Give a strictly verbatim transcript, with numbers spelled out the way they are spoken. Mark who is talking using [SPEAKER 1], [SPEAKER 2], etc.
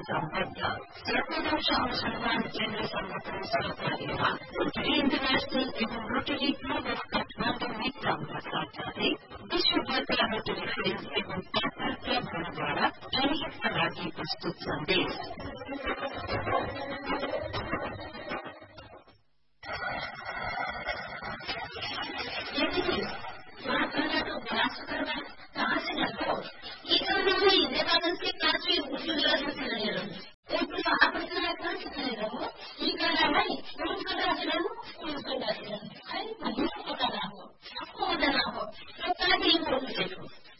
[SPEAKER 1] सम्बद्ध सर्वदोष अनुसंधान केन्द्र संगठन सहकारीमा रोटरी इन्टरनेशनल एवं रोटरी क्लब अफ काठमाडौँ मित्राका साथसाथै विश्वभरका रोटरी फ्रेन्ड्स एवं पार्टनर क्लबहरूद्वारा जनहितका लागि प्रस्तुत सन्देश।